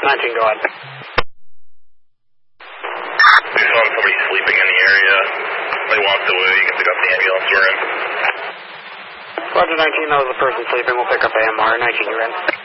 19, go ahead. We found somebody sleeping in the area. They walked away. You can pick up the ambulance. We're in. Roger 19, that was the person sleeping. We'll pick up AMR. 19, you're in.